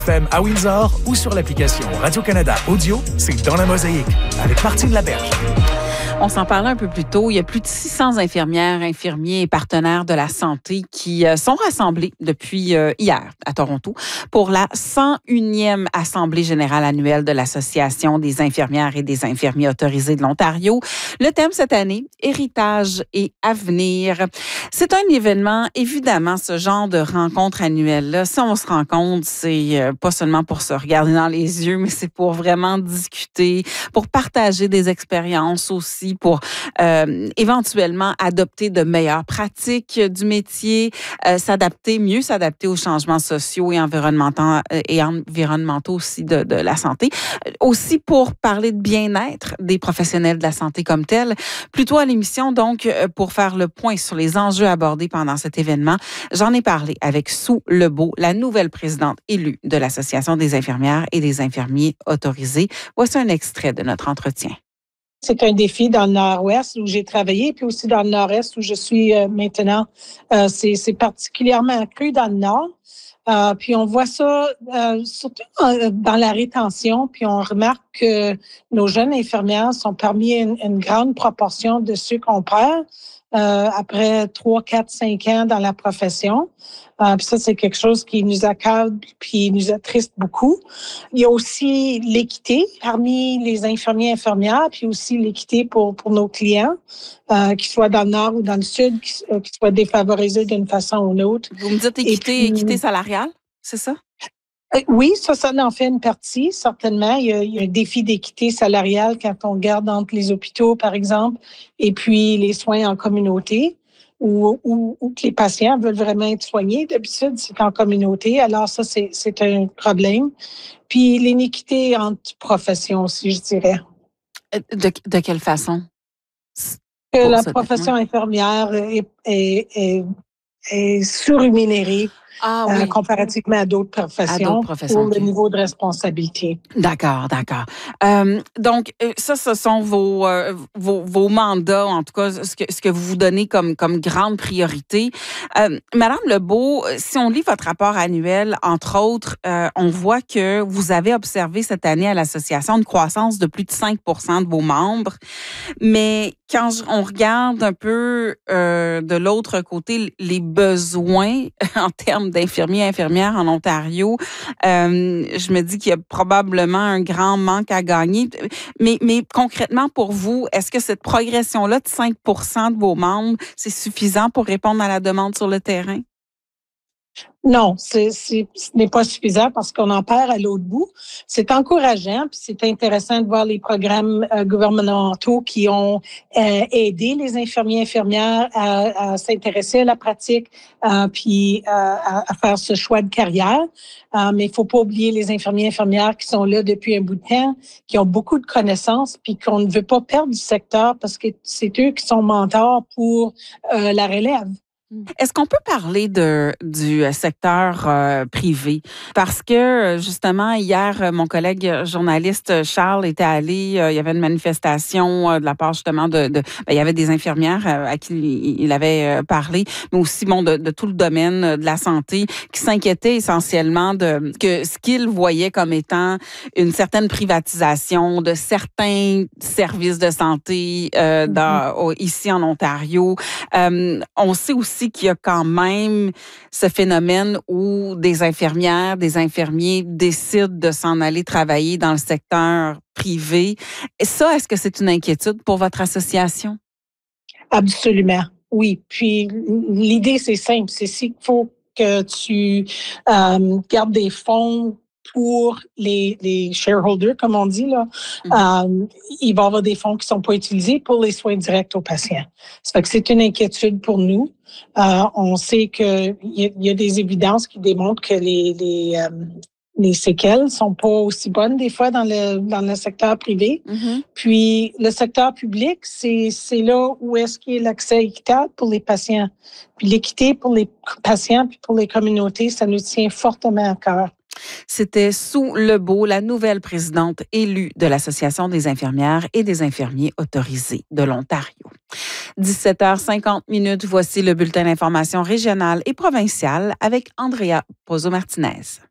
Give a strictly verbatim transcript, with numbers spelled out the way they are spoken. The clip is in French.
F M à Windsor ou sur l'application Radio-Canada Audio, c'est Dans la Mosaïque avec Martine Laberge. On s'en parlait un peu plus tôt. Il y a plus de six cents infirmières, infirmiers et partenaires de la santé qui euh, sont rassemblés depuis euh, hier à Toronto pour la cent unième Assemblée générale annuelle de l'Association des infirmières et des infirmiers autorisés de l'Ontario. Le thème cette année, héritage et avenir. C'est un événement, évidemment, ce genre de rencontre annuelle-là. Si on se rencontre, c'est euh, pas seulement pour se regarder dans les yeux, mais c'est pour vraiment discuter, pour partager des expériences aussi, pour euh, éventuellement adopter de meilleures pratiques du métier, euh, s'adapter, mieux s'adapter aux changements sociaux et environnementaux, et environnementaux aussi de, de la santé. Aussi pour parler de bien-être des professionnels de la santé comme tels. Plutôt à l'émission, donc, pour faire le point sur les enjeux abordés pendant cet événement, j'en ai parlé avec Sue Lebeau, la nouvelle présidente élue de l'Association des infirmières et des infirmiers autorisés. Voici un extrait de notre entretien. C'est un défi dans le Nord-Ouest où j'ai travaillé, puis aussi dans le Nord-Est où je suis euh, maintenant. Euh, c'est, c'est particulièrement accru dans le Nord. Euh, puis on voit ça euh, surtout dans, dans la rétention, puis on remarque que nos jeunes infirmières sont parmi une, une grande proportion de ceux qu'on perd euh, après trois, quatre, cinq ans dans la profession. Euh, puis ça, c'est quelque chose qui nous accable puis nous attriste beaucoup. Il y a aussi l'équité parmi les infirmiers et infirmières, puis aussi l'équité pour, pour nos clients, euh, qu'ils soient dans le Nord ou dans le Sud, qu'ils, euh, qu'ils soient défavorisés d'une façon ou d'une autre. Vous me dites équité, puis, équité salariale, c'est ça? Euh, oui, ça, ça en fait une partie, certainement. Il y a, il y a un défi d'équité salariale quand on regarde entre les hôpitaux, par exemple, et puis les soins en communauté. Où, où, où les patients veulent vraiment être soignés. D'habitude, c'est en communauté. Alors ça, c'est, c'est un problème. Puis l'inéquité entre professions aussi, je dirais. De, de quelle façon? Que la profession infirmière est, est, est, est surrémunérée. Ah, oui. euh, comparativement à d'autres professions, à d'autres professions pour okay. le niveau de responsabilité. D'accord, d'accord. Euh, donc, ça, ce sont vos, euh, vos, vos mandats, en tout cas, ce que, ce que vous vous donnez comme, comme grande priorité. Euh, Madame Lebeau, si on lit votre rapport annuel, entre autres, euh, on voit que vous avez observé cette année à l'association une croissance de plus de cinq pour cent de vos membres. Mais quand on regarde un peu euh, de l'autre côté les besoins en termes d'infirmiers et infirmières en Ontario, euh, je me dis qu'il y a probablement un grand manque à gagner. Mais, mais concrètement, pour vous, est-ce que cette progression-là de cinq pour cent de vos membres, c'est suffisant pour répondre à la demande sur le terrain? Non, c'est, c'est, ce n'est pas suffisant parce qu'on en perd à l'autre bout. C'est encourageant, puis c'est intéressant de voir les programmes euh, gouvernementaux qui ont euh, aidé les infirmiers et infirmières à, à s'intéresser à la pratique, euh, puis euh, à, à faire ce choix de carrière. Euh, mais il faut pas oublier les infirmiers et infirmières qui sont là depuis un bout de temps, qui ont beaucoup de connaissances, puis qu'on ne veut pas perdre du secteur parce que c'est eux qui sont mentors pour euh, la relève. Est-ce qu'on peut parler de du secteur euh, privé? Parce que, justement, hier, mon collègue journaliste Charles était allé, euh, il y avait une manifestation euh, de la part, justement, de... de ben, il y avait des infirmières euh, à qui il, il avait euh, parlé, mais aussi, bon, de, de tout le domaine de la santé, qui s'inquiétaient essentiellement de que ce qu'ils voyaient comme étant une certaine privatisation de certains services de santé euh, dans, mm-hmm. ici en Ontario. Euh, on sait aussi qu'il y a quand même ce phénomène où des infirmières, des infirmiers décident de s'en aller travailler dans le secteur privé. Et ça, est-ce que c'est une inquiétude pour votre association? Absolument, oui. Puis l'idée, c'est simple. C'est qu'il faut que tu euh, gardes des fonds pour les, les shareholders, comme on dit, là. Mm-hmm. euh, il va y avoir des fonds qui ne sont pas utilisés pour les soins directs aux patients. Ça fait que c'est une inquiétude pour nous. Euh, on sait qu'il y, y a des évidences qui démontrent que les, les, euh, les séquelles sont pas aussi bonnes des fois dans le, dans le secteur privé. Mm-hmm. Puis le secteur public, c'est, c'est là où est-ce qu'il y a l'accès équitable pour les patients. Puis l'équité pour les patients puis pour les communautés, ça nous tient fortement à cœur. C'était Sue Lebeau, la nouvelle présidente élue de l'Association des infirmières et des infirmiers autorisés de l'Ontario. dix-sept heures cinquante minutes, voici le bulletin d'information régionale et provinciale avec Andrea Pozzo-Martinez.